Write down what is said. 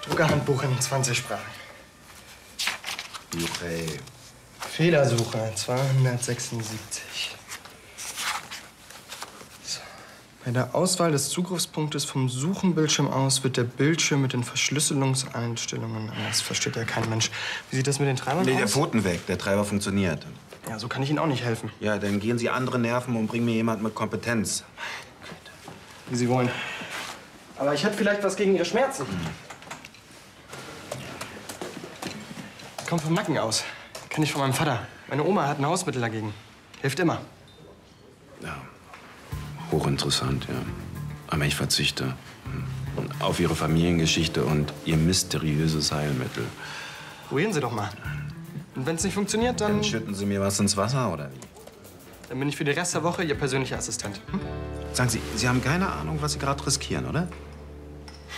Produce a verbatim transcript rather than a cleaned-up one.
Druckerhandbuch in zwanzig Sprachen. Okay. Fehlersuche zweihundertsechsundsiebzig. So. Bei der Auswahl des Zugriffspunktes vom Suchenbildschirm aus wird der Bildschirm mit den Verschlüsselungseinstellungen anders. Versteht ja kein Mensch. Wie sieht das mit den Treibern Nee, aus? der Pfoten weg. Der Treiber funktioniert. Ja, so kann ich Ihnen auch nicht helfen. Ja, dann gehen Sie andere Nerven und bringen mir jemanden mit Kompetenz. Wie Sie wollen. Aber ich hätte vielleicht was gegen Ihre Schmerzen. Hm. Kommt vom Nacken aus. Kenn ich von meinem Vater. Meine Oma hat ein Hausmittel dagegen. Hilft immer. Ja, hochinteressant, ja. Aber ich verzichte auf Ihre Familiengeschichte und Ihr mysteriöses Heilmittel. Probieren Sie doch mal. Und wenn es nicht funktioniert, dann... Dann schütten Sie mir was ins Wasser, oder wie? Dann bin ich für den Rest der Woche Ihr persönlicher Assistent. Hm? Sagen Sie, Sie haben keine Ahnung, was Sie gerade riskieren, oder?